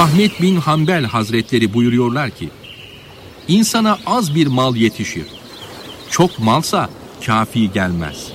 Ahmet bin Hanbel Hazretleri buyuruyorlar ki, insana az bir mal yetişir. Çok malsa kafi gelmez.